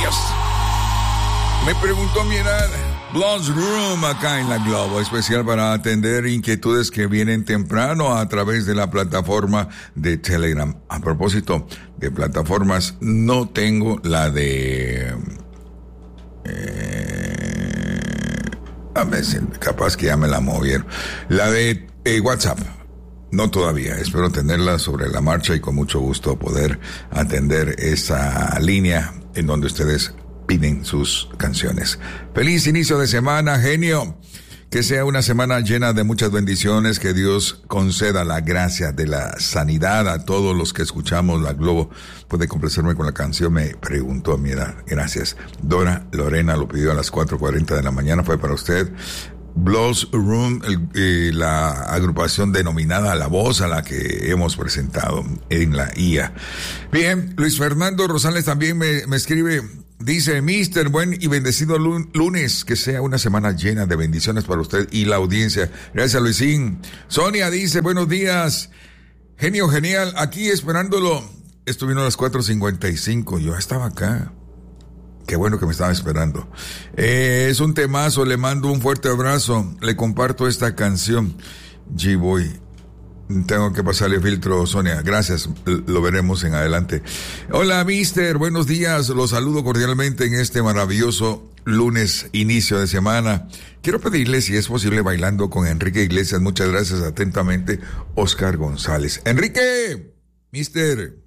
Gracias. Me preguntó mi edad. Blues Room acá en la Globo, especial para atender inquietudes que vienen temprano a través de la plataforma de Telegram. A propósito de plataformas, no tengo la de... a veces, capaz que ya me la movieron. La de WhatsApp. No todavía, espero tenerla sobre la marcha y con mucho gusto poder atender esa línea en donde ustedes piden sus canciones. Feliz inicio de semana, genio. Que sea una semana llena de muchas bendiciones, que Dios conceda la gracia de la sanidad a todos los que escuchamos la Globo. Puede complacerme con la canción, me preguntó a mi edad. Gracias. Dora Lorena lo pidió a las 4:40 de la mañana, fue para usted. Blues Room, la agrupación denominada La Voz, a la que hemos presentado en la IA. Bien, Luis Fernando Rosales también me escribe, dice: Mister, buen y bendecido lunes, que sea una semana llena de bendiciones para usted y la audiencia. Gracias, Luisín. Sonia dice: buenos días, genio genial, aquí esperándolo. Estuvieron a las 4:55, yo estaba acá. Qué bueno que me estaba esperando. Es un temazo, le mando un fuerte abrazo. Le comparto esta canción. G-Boy. Tengo que pasarle filtro, Sonia. Gracias, lo veremos en adelante. Hola, mister, buenos días. Los saludo cordialmente en este maravilloso lunes, inicio de semana. Quiero pedirle si es posible bailando con Enrique Iglesias. Muchas gracias, atentamente, Oscar González. Enrique, mister.